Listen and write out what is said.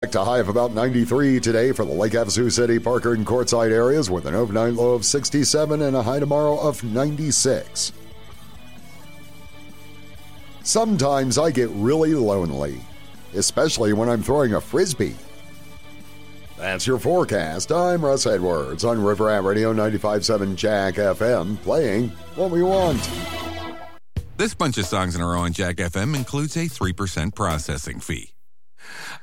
A high of about 93 today for the Lake Havasu City, Parker, and Quartzsite areas with an overnight low of 67 and a high tomorrow of 96. Sometimes I get really lonely, especially when I'm throwing a frisbee. That's your forecast. I'm Russ Edwards on River Rat Radio 95.7 Jack FM, playing what we want. This bunch of songs in a row on Jack FM includes a 3% processing fee.